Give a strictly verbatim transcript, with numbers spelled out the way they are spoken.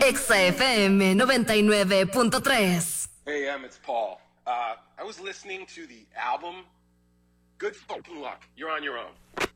Exa F M noventa y nueve punto tres. Hey, Em, it's Paul. Uh, I was listening to the album. Good fucking luck. You're on your own.